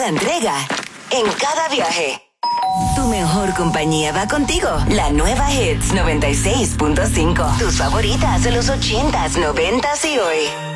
cada entrega, en cada viaje. Tu mejor compañía va contigo. La nueva Hits 96.5. Tus favoritas de los 80s, 90s y hoy.